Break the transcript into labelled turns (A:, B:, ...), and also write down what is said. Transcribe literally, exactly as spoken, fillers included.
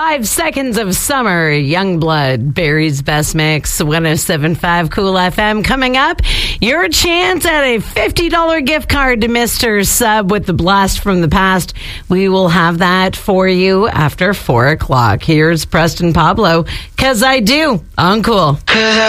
A: Five Seconds of Summer, Youngblood, Barry's Best Mix, one oh seven point five Cool F M. Coming up, your chance at a fifty dollars gift card to Mister Sub with the Blast from the Past. We will have that for you after four o'clock. Here's Preston Pablo, 'Cause I Do, on Cool.